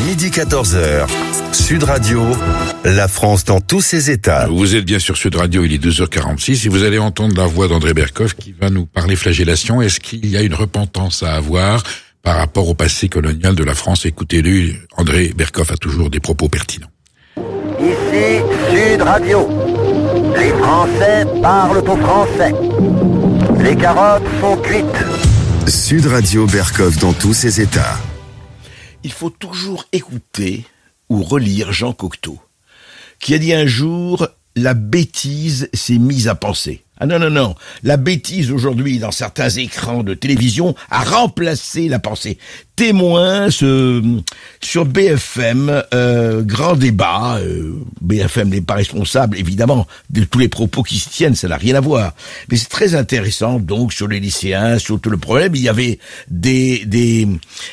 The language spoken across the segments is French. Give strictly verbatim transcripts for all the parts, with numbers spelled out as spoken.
midi quatorze heures, Sud Radio, la France dans tous ses états. Vous êtes bien sur Sud Radio, il est deux heures quarante-six et vous allez entendre la voix d'André Berkoff qui va nous parler flagellation. Est-ce qu'il y a une repentance à avoir par rapport au passé colonial de la France? Écoutez-le, André Berkoff a toujours des propos pertinents. Ici Sud Radio. Les Français parlent au français. Les carottes sont cuites. Sud Radio Berkoff dans tous ses états. Il faut toujours écouter ou relire Jean Cocteau, qui a dit un jour « La bêtise s'est mise à penser ». Ah non, non, non. La bêtise aujourd'hui, dans certains écrans de télévision, a remplacé la pensée. Témoin ce, sur B F M, euh, grand débat. Euh, B F M n'est pas responsable, évidemment, de tous les propos qui se tiennent, ça n'a rien à voir. Mais c'est très intéressant, donc, sur les lycéens, sur tout le problème. Il y avait des, des,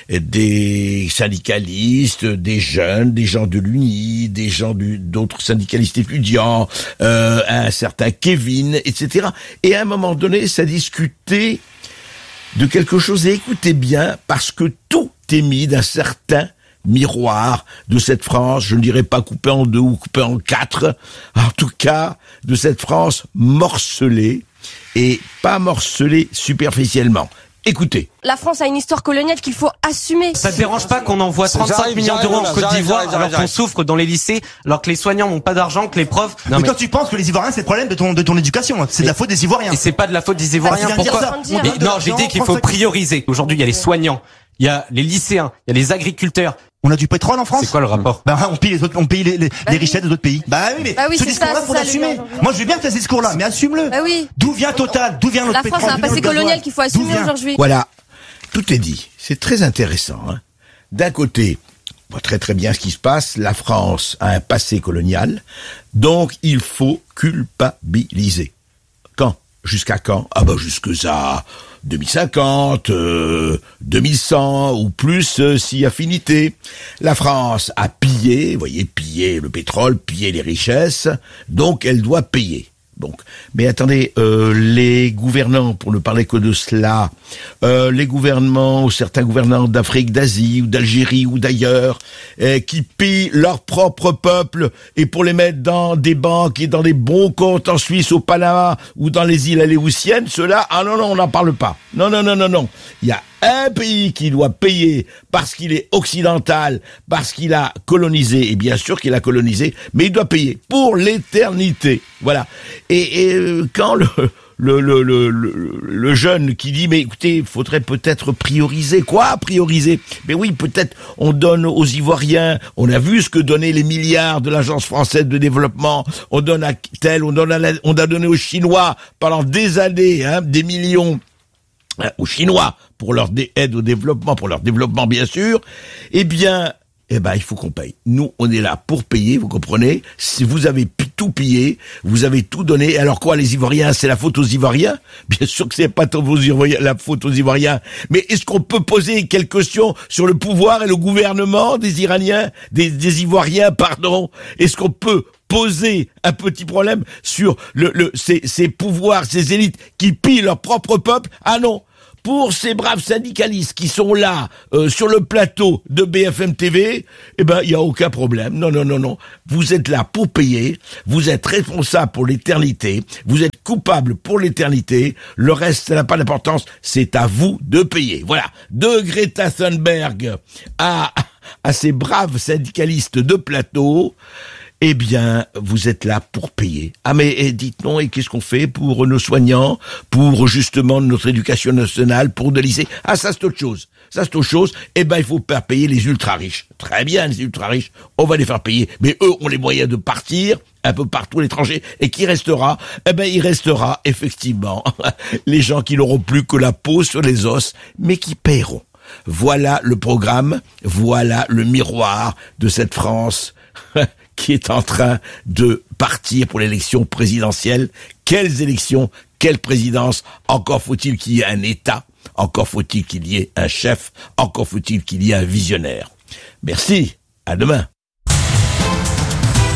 des syndicalistes, des jeunes, des gens de l'Uni, des gens du, d'autres syndicalistes étudiants, euh, un certain Kevin, et cetera. Et à un moment donné, ça discutait de quelque chose, et écoutez bien, parce que tout est mis d'un certain miroir de cette France, je ne dirais pas coupée en deux ou coupée en quatre, en tout cas, de cette France morcelée, et pas morcelée superficiellement. Écoutez. La France a une histoire coloniale qu'il faut assumer. Ça te dérange pas qu'on envoie trente-cinq millions d'euros en Côte d'Ivoire alors qu'on souffre dans les lycées, alors que les soignants n'ont pas d'argent, que les profs... Non, mais, mais toi tu penses que les Ivoiriens c'est le problème de ton, de ton éducation, c'est de la faute des Ivoiriens. Et c'est pas de la faute des Ivoiriens, ah, pourquoi mais, non, j'ai dit qu'il faut prioriser. Aujourd'hui il y a les soignants, il y a les lycéens, il y a les agriculteurs. On a du pétrole en France. C'est quoi le rapport? Bah, on paye les autres, on paye les, les, bah les oui. richesses des autres pays. Bah oui, mais bah oui, ce discours-là, faut l'assumer. Moi, je veux bien que tu aies ce discours-là, mais assume-le. Bah oui. D'où vient Total? D'où vient notre La pétrole? France a un passé colonial qu'il faut assumer aujourd'hui. Voilà. Tout est dit. C'est très intéressant. Hein. D'un côté, on voit très très bien ce qui se passe. La France a un passé colonial, donc il faut culpabiliser. Quand? Jusqu'à quand? Ah bah jusque ça, deux mille cinquante, euh, deux mille cent ou plus euh, si affinité. La France a pillé, vous voyez, pillé le pétrole, pillé les richesses, donc elle doit payer. Donc, mais attendez, euh, les gouvernants, pour ne parler que de cela, euh, les gouvernements, ou certains gouvernants d'Afrique, d'Asie, ou d'Algérie, ou d'ailleurs, euh, qui pillent leur propre peuple, et pour les mettre dans des banques et dans des bons comptes en Suisse, au Panama, ou dans les îles Aléoutiennes, ceux-là, ah non, non, on n'en parle pas. Non, non, non, non, non. Il y a un pays qui doit payer parce qu'il est occidental, parce qu'il a colonisé, et bien sûr qu'il a colonisé, mais il doit payer pour l'éternité. Voilà. Et, et euh, quand le, le, le, le, le, le jeune qui dit, mais écoutez, il faudrait peut-être prioriser. Quoi, prioriser? Mais oui, peut-être on donne aux Ivoiriens, on a vu ce que donnaient les milliards de l'Agence française de développement, on donne à tel, on, donne à la, on a donné aux Chinois pendant des années, hein, des millions, aux Chinois, pour leur dé- aide au développement, pour leur développement bien sûr, eh bien, eh ben, il faut qu'on paye. Nous, on est là pour payer, vous comprenez? Si vous avez pi- tout pillé, vous avez tout donné, alors quoi, les Ivoiriens, c'est la faute aux Ivoiriens? Bien sûr que c'est pas aux Ivoiriens, la faute aux Ivoiriens, mais est-ce qu'on peut poser quelques questions sur le pouvoir et le gouvernement des Iraniens, des, des Ivoiriens, pardon? Est-ce qu'on peut poser un petit problème sur le, le, ces, ces pouvoirs, ces élites qui pillent leur propre peuple? Ah non! Pour ces braves syndicalistes qui sont là, euh, sur le plateau de B F M T V, eh ben, il y a aucun problème. Non, non, non, non. Vous êtes là pour payer. Vous êtes responsable pour l'éternité. Vous êtes coupable pour l'éternité. Le reste, ça n'a pas d'importance. C'est à vous de payer. Voilà. De Greta Thunberg à, à ces braves syndicalistes de plateau, eh bien, vous êtes là pour payer. Ah mais eh, dites non, et qu'est-ce qu'on fait pour nos soignants, pour justement notre éducation nationale, pour de lycée? Ah ça c'est autre chose. Ça c'est autre chose. Eh ben il faut faire payer les ultra-riches. Très bien, les ultra-riches, on va les faire payer. Mais eux ont les moyens de partir un peu partout à l'étranger. Et qui restera? Eh ben il restera effectivement les gens qui n'auront plus que la peau sur les os, mais qui paieront. Voilà le programme, voilà le miroir de cette France qui est en train de partir pour l'élection présidentielle. Quelles élections, quelle présidence? Encore faut-il qu'il y ait un État, encore faut-il qu'il y ait un chef, encore faut-il qu'il y ait un visionnaire. Merci, à demain.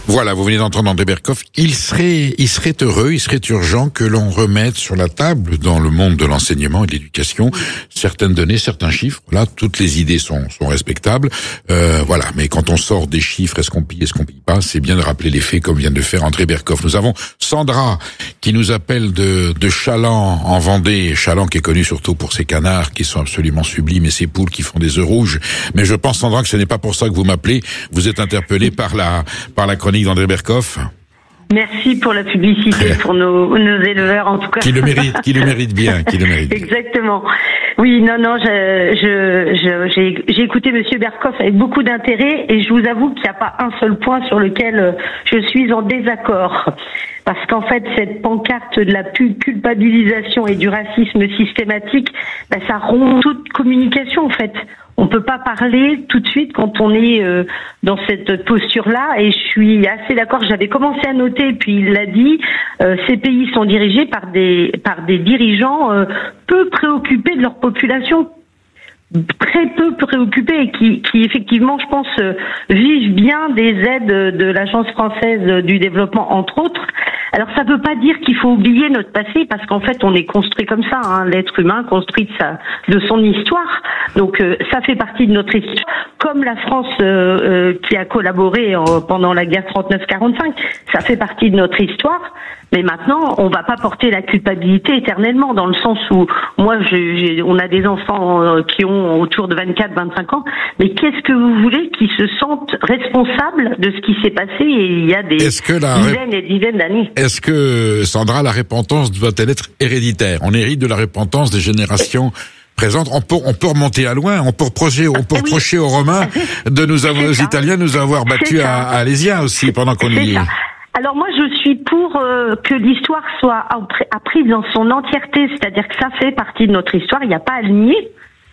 Voilà, vous venez d'entendre André Berkoff. Il serait, il serait heureux, il serait urgent que l'on remette sur la table, dans le monde de l'enseignement et de l'éducation, certaines données, certains chiffres. Là, toutes les idées sont, sont respectables. Euh, voilà. Mais quand on sort des chiffres, est-ce qu'on pille, est-ce qu'on pille pas, c'est bien de rappeler les faits comme vient de le faire André Berkoff. Nous avons Sandra qui nous appelle de, de Chaland en Vendée. Chaland qui est connu surtout pour ses canards qui sont absolument sublimes et ses poules qui font des œufs rouges. Mais je pense, Sandra, que ce n'est pas pour ça que vous m'appelez. Vous êtes interpellée par la, par la chronique d'André Berkoff. Merci pour la publicité pour nos, nos éleveurs en tout cas. Qui le mérite, qui le mérite bien, qui le mérite. Exactement. Oui, non, non, je, je, je, j'ai, j'ai écouté Monsieur Berkoff avec beaucoup d'intérêt et je vous avoue qu'il n'y a pas un seul point sur lequel je suis en désaccord. Parce qu'en fait, cette pancarte de la culpabilisation et du racisme systématique, ben, ça rompt toute communication en fait. On peut pas parler tout de suite quand on est euh, dans cette posture-là. Et je suis assez d'accord. J'avais commencé à noter, puis il l'a dit. Euh, ces pays sont dirigés par des par des dirigeants euh, peu préoccupés de leur population, très peu préoccupés et qui, qui effectivement, je pense, euh, vivent bien des aides de l'Agence française du développement, entre autres. Alors ça veut pas dire qu'il faut oublier notre passé, parce qu'en fait on est construit comme ça, hein, l'être humain construit de sa, de son histoire. Donc euh, ça fait partie de notre histoire, comme la France euh, euh, qui a collaboré euh, pendant la guerre trente-neuf quarante-cinq, ça fait partie de notre histoire. Mais maintenant, on va pas porter la culpabilité éternellement, dans le sens où moi, j'ai, j'ai, on a des enfants euh, qui ont autour de vingt-quatre vingt-cinq ans. Mais qu'est-ce que vous voulez qu'ils se sentent responsables de ce qui s'est passé et il y a des dizaines et dizaines d'années? Est-ce que, Sandra, la repentance doit-elle être héréditaire? On hérite de la repentance des générations présentes. On peut, on peut remonter à loin. On peut reprocher, on peut reprocher aux Romains de nous avoir, aux Italiens, de nous avoir battus à, à Alésia aussi pendant qu'on y est. Alors moi, je suis pour euh, que l'histoire soit apprise dans son entièreté, c'est-à-dire que ça fait partie de notre histoire, il n'y a pas à le nier.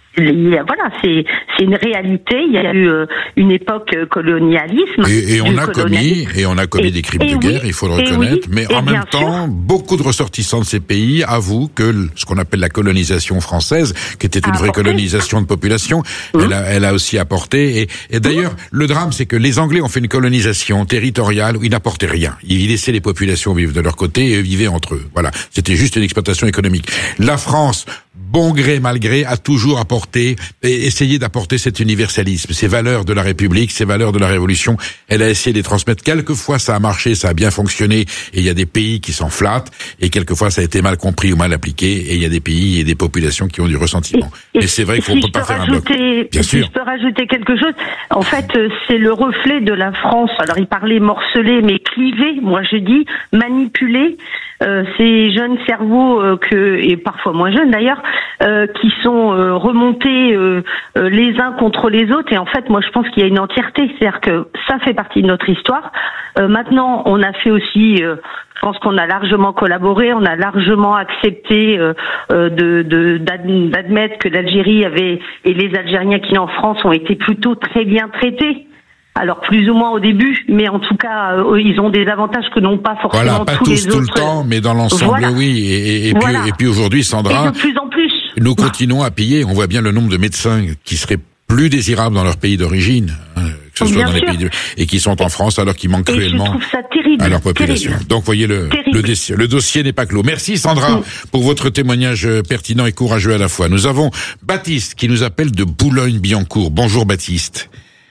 Voilà, c'est c'est une réalité. Il y a eu euh, une époque colonialisme. Et, et on a commis et on a commis et, des crimes de guerre, oui, il faut le reconnaître. Oui, mais en même temps, sûr, beaucoup de ressortissants de ces pays avouent que ce qu'on appelle la colonisation française, qui était une vraie apporté. colonisation de population, mmh. elle, a, elle a aussi apporté. Et, et d'ailleurs, mmh. le drame, c'est que les Anglais ont fait une colonisation territoriale où ils n'apportaient rien. Ils laissaient les populations vivre de leur côté et vivaient entre eux. Voilà, c'était juste une exploitation économique. La France, bon gré mal gré, a toujours apporté et essayé d'apporter cet universalisme, ces valeurs de la République, ces valeurs de la Révolution. Elle a essayé de les transmettre. Quelquefois, ça a marché, ça a bien fonctionné, et il y a des pays qui s'en flattent, et quelquefois, ça a été mal compris ou mal appliqué, et il y a des pays et des populations qui ont du ressentiment. Et, Mais c'est vrai qu'il ne faut si pas faire rajouter, un bloc. Bien si sûr. Je peux rajouter quelque chose. En fait, c'est le reflet de la France. Alors, il parlait morcelé, mais clivé. Moi, je dis manipulé. Euh, ces jeunes cerveaux euh, que et parfois moins jeunes d'ailleurs euh, qui sont euh, remontés euh, euh, les uns contre les autres, et en fait moi je pense qu'il y a une entièreté, c'est-à-dire que ça fait partie de notre histoire. Euh, maintenant on a fait aussi euh, je pense qu'on a largement collaboré, on a largement accepté euh, euh, de, de d'admettre que l'Algérie avait et les Algériens qui sont en France ont été plutôt très bien traités. Alors plus ou moins au début, mais en tout cas, euh, ils ont des avantages que n'ont pas forcément voilà, pas tous, tous les tout autres. le temps, mais dans l'ensemble, voilà. oui. Et, et, et, voilà. puis, et puis aujourd'hui, Sandra, et de plus en plus, nous continuons à payer. On voit bien le nombre de médecins qui seraient plus désirables dans leur pays d'origine, hein, que ce soit bien dans sûr. les pays de, et qui sont en France alors qu'ils manquent et cruellement je trouve ça terrible, à leur population. Terrible. Donc, voyez le le, dossier, le dossier n'est pas clos. Merci Sandra mmh. pour votre témoignage pertinent et courageux à la fois. Nous avons Baptiste qui nous appelle de Boulogne-Billancourt. Bonjour Baptiste.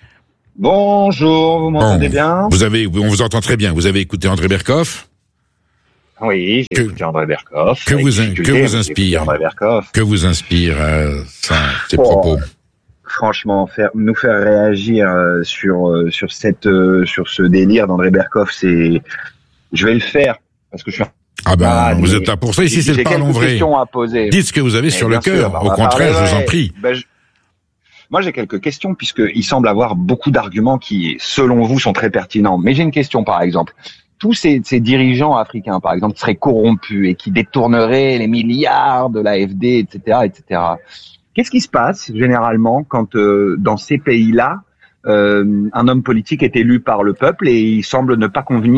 Bonjour, vous m'entendez bon, bien? Vous avez, on vous entend très bien. Vous avez écouté André Berkoff? Oui, j'ai que, écouté André Berkoff. Que vous, que vous inspire? André Berkoff. Que vous inspire euh, ça, ces oh, propos? Franchement, faire, nous faire réagir euh, sur euh, sur cette euh, sur ce délire d'André Berkoff, c'est, je vais le faire parce que je suis. Ah ben, ah, vous êtes là pour ça. Ici, c'est le parlons vrai. À poser. Dites ce que vous avez mais sur le cœur. Au contraire, je vous en prie. Ben, je... Moi, j'ai quelques questions, puisqu'il semble avoir beaucoup d'arguments qui, selon vous, sont très pertinents. Mais j'ai une question, par exemple. Tous ces, ces dirigeants africains, par exemple, qui seraient corrompus et qui détourneraient les milliards de l'A F D, et cetera, et cetera. Qu'est-ce qui se passe, généralement, quand, euh, dans ces pays-là, euh, un homme politique est élu par le peuple et il semble ne pas convenir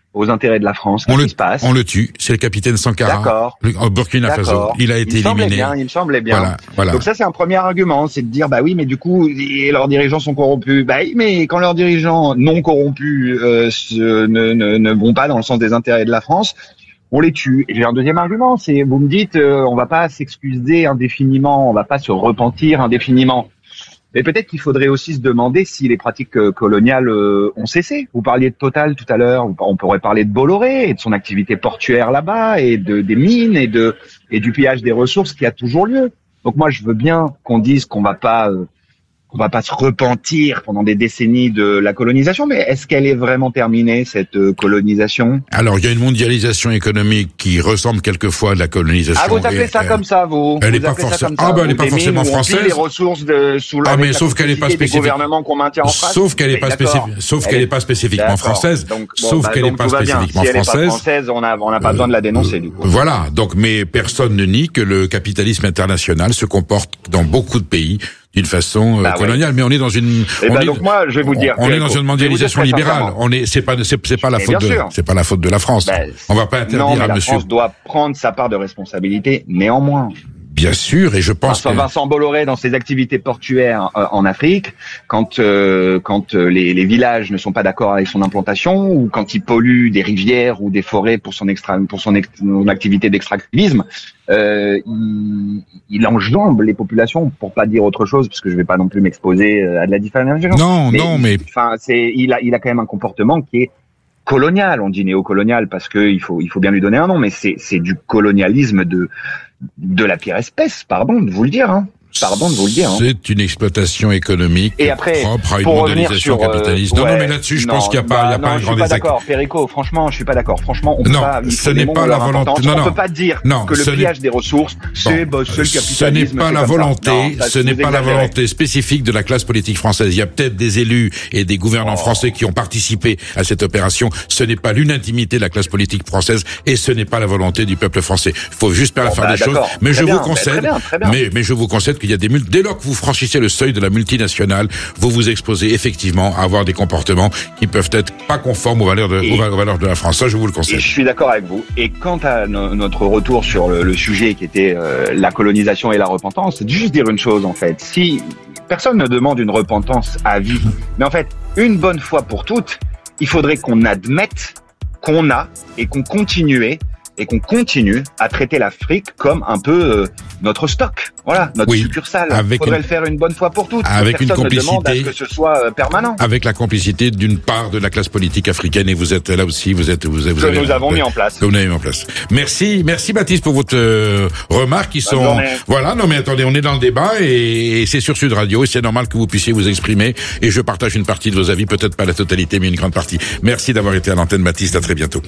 aux intérêts de la France. Qu'est-ce qui se passe? On le tue. C'est le capitaine Sankara. D'accord. Au Burkina Faso. Il a été il me éliminé. Bien, il me semblait bien. Voilà, voilà. Donc ça, c'est un premier argument, c'est de dire, bah oui, mais du coup, leurs dirigeants sont corrompus. Bah oui, mais quand leurs dirigeants non corrompus euh, se, ne, ne, ne vont pas dans le sens des intérêts de la France, on les tue. Et j'ai un deuxième argument, c'est, vous me dites, euh, on va pas s'excuser indéfiniment, on va pas se repentir indéfiniment. Mais peut-être qu'il faudrait aussi se demander si les pratiques coloniales euh, ont cessé. Vous parliez de Total tout à l'heure, on pourrait parler de Bolloré et de son activité portuaire là-bas et de des mines et de et du pillage des ressources qui a toujours lieu. Donc moi je veux bien qu'on dise qu'on va pas euh, qu'on va pas se repentir pendant des décennies de la colonisation, mais est-ce qu'elle est vraiment terminée, cette euh, colonisation? Alors, il y a une mondialisation économique qui ressemble quelquefois à de la colonisation. Ah, vous appelez ça euh, comme ça, vous? Elle n'est vous pas forcément, ah, ben, elle n'est pas forcément française. Les ressources de, sous la, ah, mais sauf qu'elle n'est pas spécifique. gouvernements qu'on maintient en France. Sauf qu'elle n'est pas spécifique, sauf qu'elle n'est pas spécifiquement française. Donc, bon, sauf bah, qu'elle n'est pas spécifiquement si elle française. Est pas française, on a, on n'a pas besoin de la dénoncer, du coup. Voilà. Donc, mais personne ne nie que le capitalisme international se comporte dans beaucoup de pays d'une façon euh, bah, coloniale, ouais. mais on est dans une. Et on bah est, donc moi, je vais vous dire. On, on est dans une mondialisation libérale. On est, c'est pas, c'est, c'est pas la mais faute de, sûr. c'est pas la faute de la France. Bah, on va pas interdire non, mais à la monsieur. La France doit prendre sa part de responsabilité, néanmoins. Bien sûr, et je pense Vincent, que... Vincent Bolloré, dans ses activités portuaires euh, en Afrique, quand euh, quand euh, les, les villages ne sont pas d'accord avec son implantation, ou quand il pollue des rivières ou des forêts pour son extra, pour son, ex, son activité d'extractivisme, euh, il, il enjambe les populations, pour pas dire autre chose, parce que je vais pas non plus m'exposer à de la diffamation. Non, mais non, mais enfin, c'est il a il a quand même un comportement qui est colonial. On dit néocolonial parce que il faut il faut bien lui donner un nom, mais c'est c'est du colonialisme de de la pire espèce, pardon de vous le dire, hein. Pardon de vous le dire. Hein. C'est une exploitation économique et après, propre à une pour mondialisation sur, capitaliste. Euh, non, ouais, non, mais là-dessus, je non, pense qu'il n'y a pas, bah, il y a non, pas un je grand suis pas désaccord. d'accord, Perico, franchement, je suis pas d'accord. Franchement, on peut non, pas. ce n'est pas la volonté. Non, non, on peut pas dire non, que le pillage des ressources, c'est bon, bah, c'est le capitalisme. Ce n'est pas la volonté. Non, ça, ce n'est pas la volonté spécifique de la classe politique française. Il y a peut-être des élus et des gouvernants oh. français qui ont participé à cette opération. Ce n'est pas l'unanimité de la classe politique française et ce n'est pas la volonté du peuple français. Il faut juste pas bon, faire bah, des choses. Mais je, bien, vous concède, bien, mais, mais je vous concède qu'il y a des multes. Dès lors que vous franchissez le seuil de la multinationale, vous vous exposez effectivement à avoir des comportements qui peuvent être pas conformes aux valeurs de, et, aux valeurs de la France. Ça, je vous le concède. Et je suis d'accord avec vous. Et quant à no, notre retour sur le, le sujet qui était euh, la colonisation et la repentance, c'est juste dire une chose en fait. Si personne ne demande une repentance à vie, mais en fait, une bonne fois pour toutes, il faudrait qu'on admette qu'on a et qu'on continuait et qu'on continue à traiter l'Afrique comme un peu euh, notre stock, voilà, notre oui, succursale. Il faudrait une, le faire une bonne fois pour toutes. Avec une complicité, ne demande à ce que ce soit euh, permanent. Avec la complicité d'une part de la classe politique africaine, et vous êtes là aussi, vous êtes, vous, vous que avez, nous avons vous, mis en place. Que vous avez mis en place. Merci, merci Baptiste pour votre euh, remarques qui bonne sont, journée. Voilà, non mais attendez, on est dans le débat et, et c'est sur Sud Radio et c'est normal que vous puissiez vous exprimer et je partage une partie de vos avis, peut-être pas la totalité, mais une grande partie. Merci d'avoir été à l'antenne, Baptiste, à très bientôt.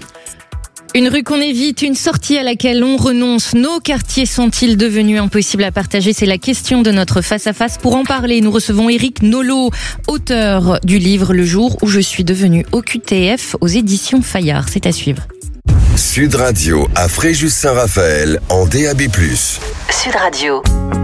Une rue qu'on évite, une sortie à laquelle on renonce. Nos quartiers sont-ils devenus impossibles à partager? C'est la question de notre face-à-face. Pour en parler, nous recevons Éric Nolot, auteur du livre Le jour où je suis devenu O Q T F aux éditions Fayard. C'est à suivre. Sud Radio à Fréjus-Saint-Raphaël en D A B plus. Sud Radio.